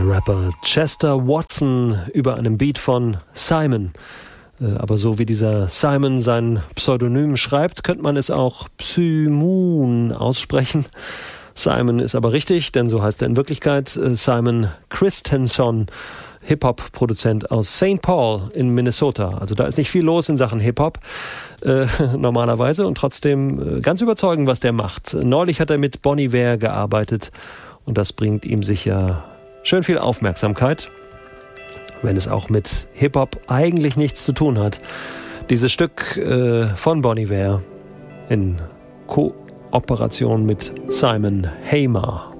Der Rapper Chester Watson über einem Beat von Simon. Aber so wie dieser Simon sein Pseudonym schreibt, könnte man es auch Psymoon aussprechen. Simon ist aber richtig, denn so heißt er in Wirklichkeit. Simon Christensen, Hip-Hop-Produzent aus St. Paul in Minnesota. Also da ist nicht viel los in Sachen Hip-Hop normalerweise und trotzdem ganz überzeugend, was der macht. Neulich hat er mit Bon Iver gearbeitet und das bringt ihm sicher schön viel Aufmerksamkeit, wenn es auch mit Hip-Hop eigentlich nichts zu tun hat. Dieses Stück von Bon Iver in Kooperation mit Simon Hamer.